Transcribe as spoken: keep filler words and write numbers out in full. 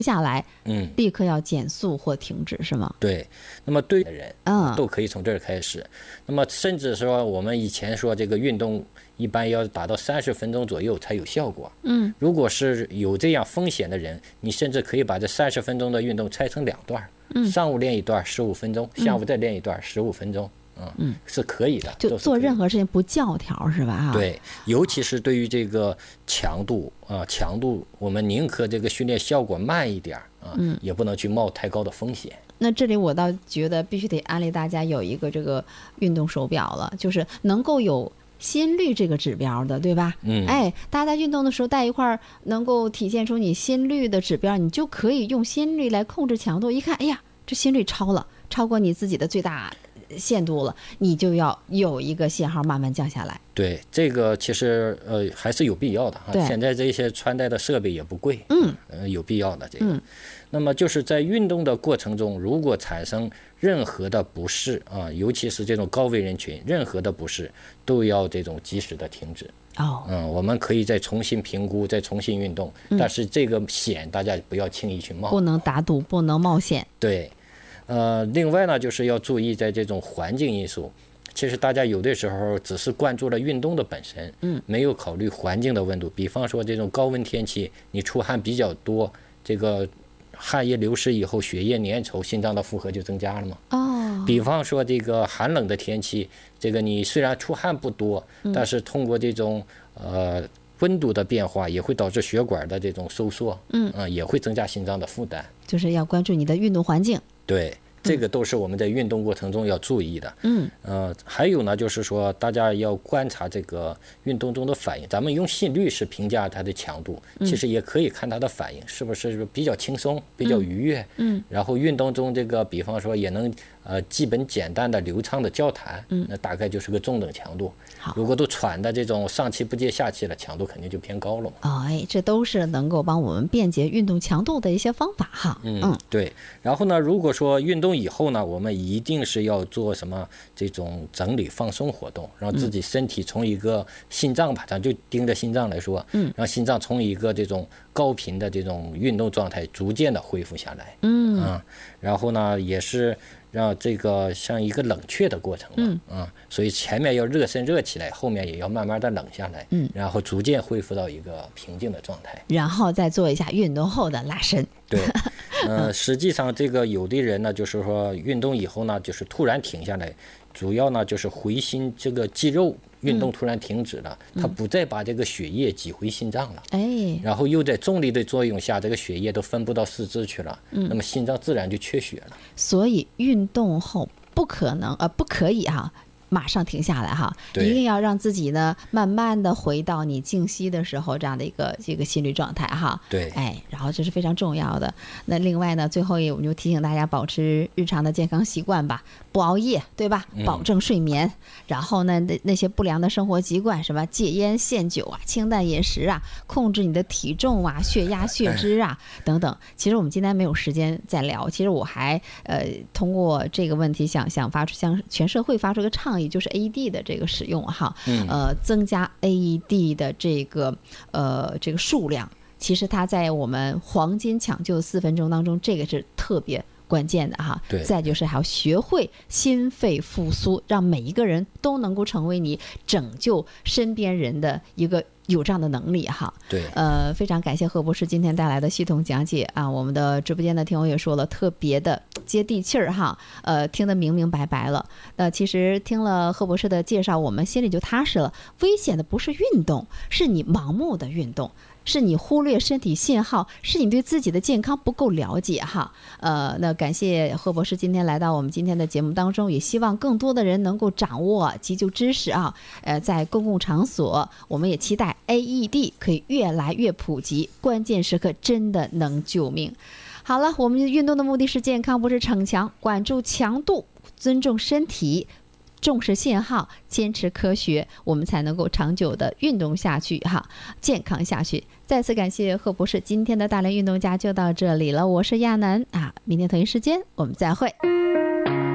下来， 嗯， 立刻要减速或停止，是吗？ 对。那么对的人， 嗯， 都可以从这儿开始。那么甚至说，我们以前说这个运动一般要达到三十分钟左右才有效果。 嗯， 如果是有这样风险的人，你甚至可以把这三十分钟的运动拆成两段，嗯，上午练一段十五分钟，下午再练一段十五分钟。嗯，是可以的， 就做任何事情不教条是吧？ 对，尤其是对于这个强度啊，强度我们宁可这个训练效果慢一点啊，嗯，也不能去冒太高的风险。 那这里我倒觉得必须得安利大家有一个这个运动手表了，就是能够有心率这个指标的，对吧？ 嗯， 哎，大家在运动的时候带一块能够体现出你心率的指标，你就可以用心率来控制强度。一看，哎呀，这心率超了，超过你自己的最大限度了，你就要有一个信号慢慢降下来。 对，这个其实呃还是有必要的哈。现在这些穿戴的设备也不贵， 嗯， 呃有必要的这个。 嗯， 那么就是在运动的过程中，如果产生任何的不适啊，尤其是这种高危人群，任何的不适都要这种及时的停止。 哦， 嗯，我们可以再重新评估，再重新运动， 嗯， 但是这个险大家不要轻易去冒， 不能打赌，不能冒险。 对。呃，另外呢，就是要注意在这种环境因素。其实大家有的时候只是关注了运动的本身， 嗯， 没有考虑环境的温度。比方说这种高温天气，你出汗比较多，这个汗液流失以后，血液粘稠，心脏的负荷就增加了嘛。 哦。 比方说这个寒冷的天气，这个你虽然出汗不多， 嗯， 但是通过这种呃温度的变化，也会导致血管的这种收缩， 嗯， 呃、也会增加心脏的负担。 就是要关注你的运动环境。 对，这个都是我们在运动过程中要注意的。 嗯， 呃，还有呢，就是说大家要观察这个运动中的反应。咱们用心率是评价它的强度，其实也可以看它的反应是不是比较轻松、比较愉悦。 嗯， 然后运动中这个，比方说也能呃基本简单的流畅的交谈， 嗯， 那大概就是个中等强度。 好， 如果都喘的这种上气不接下气了，强度肯定就偏高了嘛。 哦，哎，这都是能够帮我们辨别运动强度的一些方法哈。 嗯，对。然后呢，如果说运动以后呢，我们一定是要做什么这种整理放松活动，让自己身体从一个心脏吧，咱就盯着心脏来说，嗯，让心脏从一个这种高频的这种运动状态逐渐的恢复下来。 嗯， 啊，然后呢，也是让这个像一个冷却的过程嘛，嗯，啊，所以前面要热身热起来，后面也要慢慢的冷下来，嗯，然后逐渐恢复到一个平静的状态， 然后再做一下运动后的拉伸。 对，呃，实际上这个有的人呢，就是说运动以后呢，就是突然停下来，主要呢就是回心这个肌肉运动突然停止了， 嗯， 它不再把这个血液挤回心脏了， 哎， 然后又在重力的作用下，这个血液都分布到四肢去了，嗯，那么心脏自然就缺血了。 所以运动后不可能呃不可以哈，马上停下来哈，一定要让自己呢慢慢的回到你静息的时候这样的一个这个心率状态哈。 对， 哎，然后这是非常重要的。那另外呢，最后也我们就提醒大家保持日常的健康习惯吧，不熬夜，对吧？保证睡眠。嗯，然后呢，那那些不良的生活习惯，什么戒烟限酒啊、清淡饮食啊、控制你的体重啊、血压、血脂啊等等。其实我们今天没有时间再聊。其实我还呃通过这个问题想想发出向全社会发出个倡议，就是 A E D 的这个使用哈，呃，增加 A E D 的这个呃这个数量。其实它在我们黄金抢救四分钟当中，这个是特别关键的哈。 对， 再就是还要学会心肺复苏，让每一个人都能够成为你拯救身边人的一个有这样的能力哈。 对， 呃，非常感谢贺博士今天带来的系统讲解啊，我们的直播间的听友也说了，特别的接地气儿哈，呃，听得明明白白了。呃，其实听了贺博士的介绍，我们心里就踏实了。危险的不是运动，是你盲目的运动。是你忽略身体信号，是你对自己的健康不够了解哈。呃，那感谢贺博士今天来到我们今天的节目当中，也希望更多的人能够掌握急救知识啊。呃，在公共场所，我们也期待 A E D 可以越来越普及，关键时刻真的能救命。好了，我们运动的目的是健康，不是逞强，管住强度，尊重身体。重视信号，坚持科学，我们才能够长久的运动下去哈，健康下去。再次感谢贺博士，今天的大连运动家就到这里了，我是亚楠啊，明天同一时间我们再会。